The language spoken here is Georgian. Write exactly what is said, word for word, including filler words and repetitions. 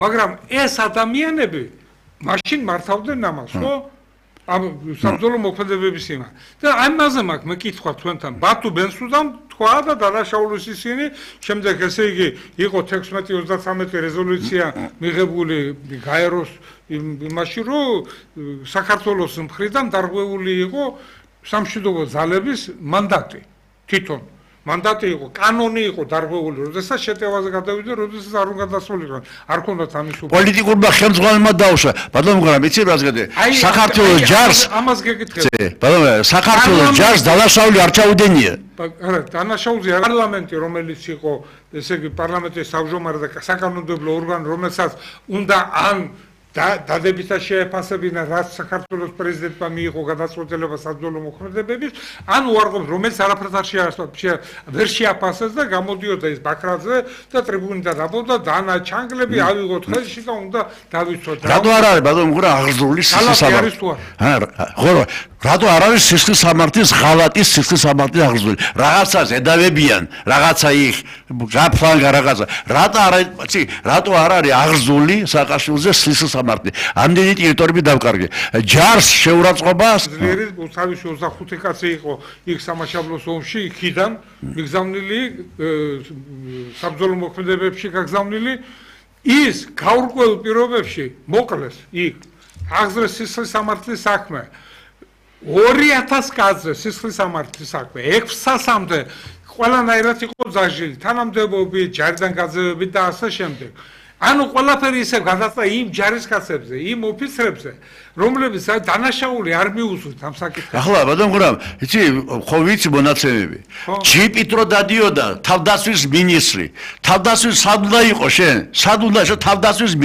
მაგრამ ეს ადამიანები მაშინ მართავდნენ ამას, ხო? ამ საბრძოლო მოქმედებების იმა. და ამაზე მაქვს მეკითხვა თქვენთან. ბათუ ბენსუდამ თქვა და დანაშაულის ისინი, შემდეგ ესე იგი იყო თექვსმეტი ოცდათვრამეტი რეზოლუცია მიღებული გაეროს იმაში, რომ საქართველოს მხრიდან დარღვეული იყო სამშვიდობო ძალების მანდატი თვითონ. მანდატი იყო, კანონი იყო დარღვეული, როდესაც შეტევაზე გადავიდა, როდესაც არ უნდა დასრულიყო. არ ქონდათ ამის უფლება. პოლიტიკურმა ხელმძღვანელმა დაუშვა. ბატონო მგრამ, იცი რას გეტყვი? საქართველოს ჯარს ამას გეკითხები. ბატონო, საქართველოს ჯარს დანაშაული არ ჩაუდენია. არა, დანაშაულზე პარლამენტი, რომელიც იყო, ესე იგი პარლამენტის თავმჯდომარე და საკანონმდებლო ორგანო, რომელსაც უნდა ან დადებითად შეეფასებინა, რაც საქართველოს პრეზიდენტმა მიიღო გადაწყვეტილება საბრძოლო მოქმედებების, ან უარყოფს, რომელიც არაფერს არ შეასრულა, ვერ შეაფასეს და გამოდიოდა ეს ბაქრაძე და ტრიბუნიდან დაბოდა დანა ჩანგლები, ავიღოთ ხელში და უნდა დავიცვათ. რატო არ არის ბატონო მგრა აღზრული სისხლის სამართლის? ხო, რატო არ არის სისხლის სამართლის ღალატის სისხლის სამართლის აღზრული? რაღაცა ზედავებიან, რაღაცა იქ გაფლანგა რაღაცა. რატო არ არის, რატო არ არის აღზრული სააკაშვილიძე სისხლის სამართლი? ამდენი ტერიტორიები დავკარგე. ჯარს შეურაცხყოფას ძლიერი თავისი ოცდახუთი კაცი იყო იქ სამაშაბლოს ომში, იქიდან მიგზავნილი საბრძოლო მოქმედებებში გაგზავნილი, ის გაურკვეველ პირობებში მოკლეს იქ აღზრეს სისხლის სამართლის საქმე. ორი ათას კაცზე სისხლის სამართლის საქმე, ექვს სასამდე ყველანაირად იყო დაჟილი, თანამდებობები, ჯარიდან გაძევები და ასე შემდეგ. ანუ ყველაფერი ისე გადაწყდა იმ ჯარისკაცებზე, იმ ოფიცრებზე, რომლებიც დანაშაული არ მიუსვით ამ საკითხებს. ახლა ბატონო მგრამ, იცი, ხო ვიცი მონაცემები. ჯიპით რო დადიოდა თავდაცვის მინისტრი, თავდაცვის სად უნდა იყო შენ? სად უნდა შე თავდაცვის